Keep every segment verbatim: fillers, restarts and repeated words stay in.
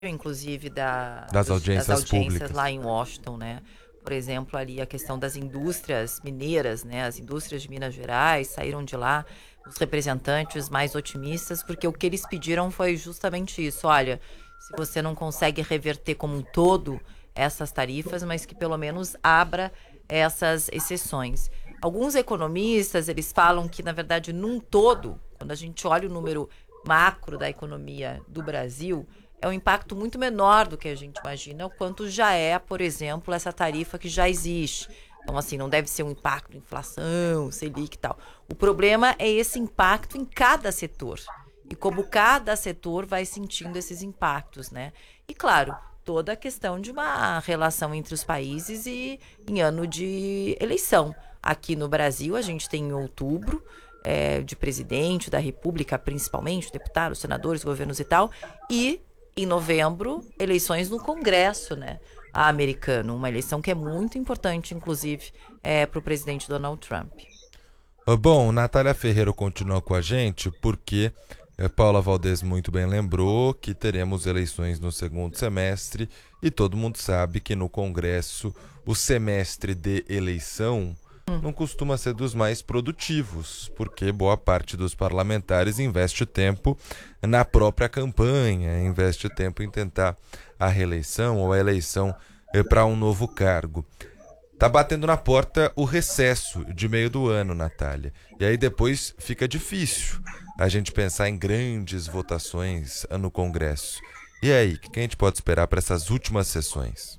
inclusive, da, Das dos- das audiências audiências públicas. lá em Washington, né? Por exemplo, ali a questão das indústrias mineiras, né? As indústrias de Minas Gerais saíram de lá, os representantes mais otimistas, porque o que eles pediram foi justamente isso. Olha, se você não consegue reverter como um todo essas tarifas, mas que pelo menos abra essas exceções. Alguns economistas, eles falam que, na verdade, num todo, quando a gente olha o número macro da economia do Brasil, é um impacto muito menor do que a gente imagina, o quanto já é, por exemplo, essa tarifa que já existe. Então, assim, não deve ser um impacto de inflação, Selic e tal. O problema é esse impacto em cada setor. E como cada setor vai sentindo esses impactos, né? E, claro, toda a questão de uma relação entre os países e em ano de eleição. Aqui no Brasil, a gente tem em outubro, é, de presidente da República, principalmente, deputados, senadores, governos e tal, e em novembro, eleições no Congresso, né? Americano, uma eleição que é muito importante, inclusive, é, para o presidente Donald Trump. Ah, Bom, Natália Ferreira continua com a gente porque eh, Paula Valdez muito bem lembrou que teremos eleições no segundo semestre e todo mundo sabe que no Congresso o semestre de eleição não costuma ser dos mais produtivos, porque boa parte dos parlamentares investe tempo na própria campanha, investe tempo em tentar a reeleição ou a eleição para um novo cargo. Tá batendo na porta o recesso de meio do ano, Natália. E aí depois fica difícil a gente pensar em grandes votações no Congresso. E aí, o que a gente pode esperar para essas últimas sessões?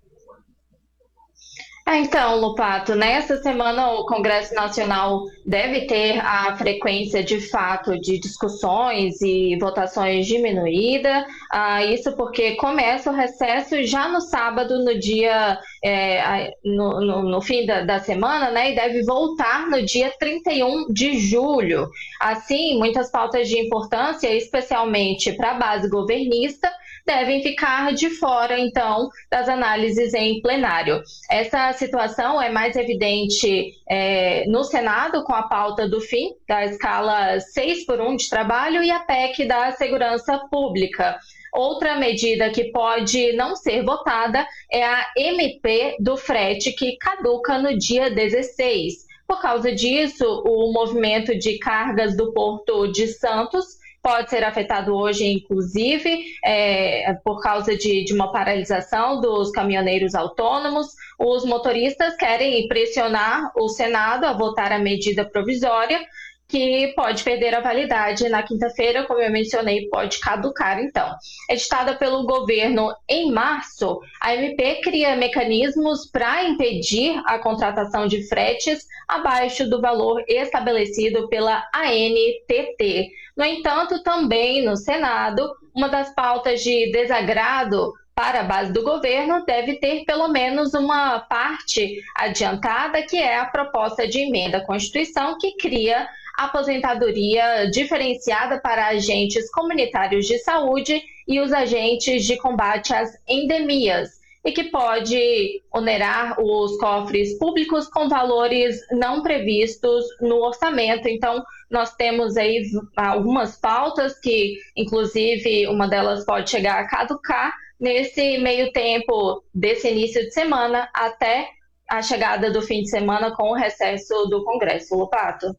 Ah, então, Lupato, nessa semana o Congresso Nacional deve ter a frequência de fato de discussões e votações diminuída. Ah, isso porque começa o recesso já no sábado, no dia, é, a- no, no- no fim da, da semana, né? E deve voltar no dia trinta e um de julho. Assim, muitas pautas de importância, especialmente para a base governista, devem ficar de fora, então, das análises em plenário. Essa situação é mais evidente é, no Senado, com a pauta do fim da escala seis por um de trabalho e a P E C da segurança pública. Outra medida que pode não ser votada é a M P do frete, que caduca no dia dezesseis. Por causa disso, o movimento de cargas do Porto de Santos pode ser afetado hoje, inclusive, é, por causa de, de uma paralisação dos caminhoneiros autônomos. Os motoristas querem pressionar o Senado a votar a medida provisória, que pode perder a validade na quinta-feira, como eu mencionei, pode caducar então. Editada pelo governo em março, a M P cria mecanismos para impedir a contratação de fretes abaixo do valor estabelecido pela A N T T. No entanto, também no Senado, uma das pautas de desagrado para a base do governo deve ter pelo menos uma parte adiantada, que é a proposta de emenda à Constituição, que cria aposentadoria diferenciada para agentes comunitários de saúde e os agentes de combate às endemias, e que pode onerar os cofres públicos com valores não previstos no orçamento. Então, nós temos aí algumas pautas que, inclusive, uma delas pode chegar a caducar nesse meio tempo desse início de semana até a chegada do fim de semana com o recesso do Congresso. Lopato.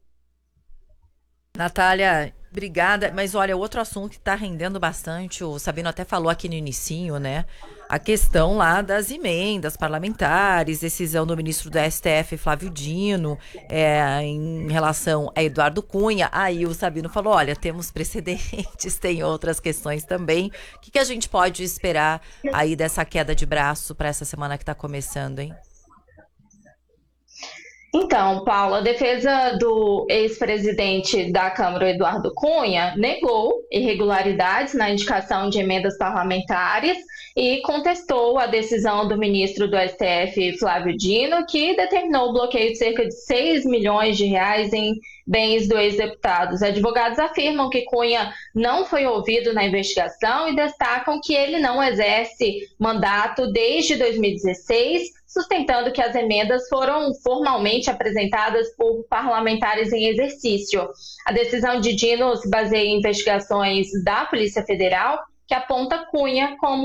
Natália, obrigada. Mas olha, outro assunto que está rendendo bastante, o Sabino até falou aqui no inicinho, né? A questão lá das emendas parlamentares, decisão do ministro do S T F, Flávio Dino, é, em relação a Eduardo Cunha. Aí o Sabino falou, olha, temos precedentes, tem outras questões também. O que, que a gente pode esperar aí dessa queda de braço para essa semana que está começando, hein? Então, Paulo, a defesa do ex-presidente da Câmara, Eduardo Cunha, negou irregularidades na indicação de emendas parlamentares e contestou a decisão do ministro do S T F, Flávio Dino, que determinou o bloqueio de cerca de seis milhões de reais em bens do ex-deputado. Os advogados afirmam que Cunha não foi ouvido na investigação e destacam que ele não exerce mandato desde dois mil e dezesseis, sustentando que as emendas foram formalmente apresentadas por parlamentares em exercício. A decisão de Dino se baseia em investigações da Polícia Federal que aponta Cunha como